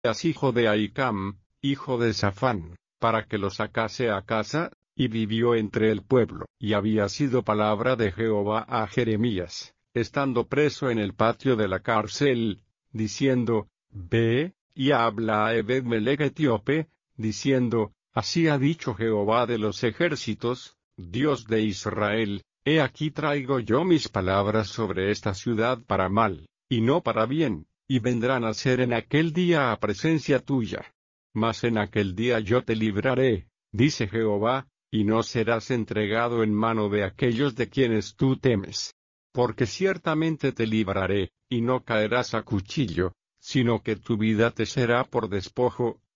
hijo de Ahicam, hijo de Safán, para que lo sacase a casa, y vivió entre el pueblo. Y había sido palabra de Jehová a Jeremías, estando preso en el patio de la cárcel, diciendo, Ve, y habla a Ebed-melech etíope, diciendo, Así ha dicho Jehová de los ejércitos, Dios de Israel, he aquí traigo yo mis palabras sobre esta ciudad para mal, y no para bien, y vendrán a ser en aquel día a presencia tuya. Mas en aquel día yo te libraré, dice Jehová, y no serás entregado en mano de aquellos de quienes tú temes. Porque ciertamente te libraré, y no caerás a cuchillo, sino que tu vida te será por despojo,